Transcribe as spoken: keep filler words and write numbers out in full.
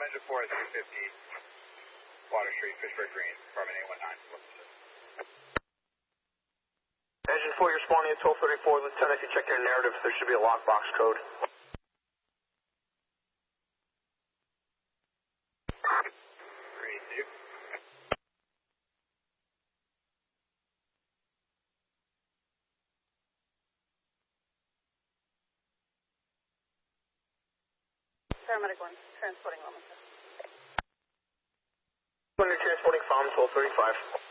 Engine four is three fifty, Water Street, Fishburne Green, Department eight one nine. Engine four, you're spawning at twelve thirty-four. Lieutenant, if you check your narrative, there should be a lockbox code. Three, two. Paramedic one, transporting Wilmington. When you're transporting from twelve thirty-five.